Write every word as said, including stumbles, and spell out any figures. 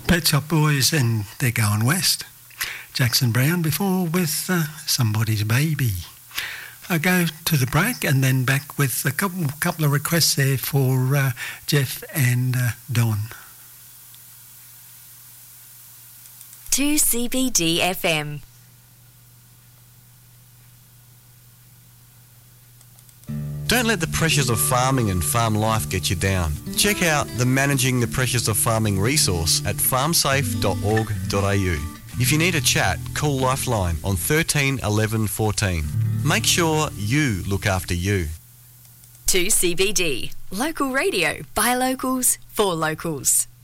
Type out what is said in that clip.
Pet Shop Boys and They're Going West. Jackson Browne before with uh, Somebody's Baby. I go to the break and then back with a couple, couple of requests there for uh, Jeff and uh, Don. two C B D F M. Don't let the pressures of farming and farm life get you down. Check out the Managing the Pressures of Farming resource at farm safe dot org dot a u. If you need a chat, call Lifeline on thirteen eleven fourteen. Make sure you look after you. two C B D. Local radio by locals for locals.